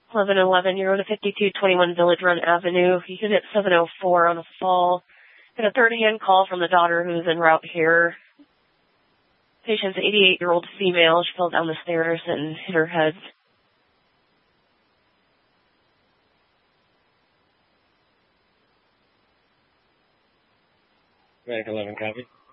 1111, you're on a 5221 Village Run Avenue. You hit 704 on a fall. Got a 30-in call from the daughter who's en route here. Patient's 88-year-old female. She fell down the stairs and hit her head. Medic 11, copy.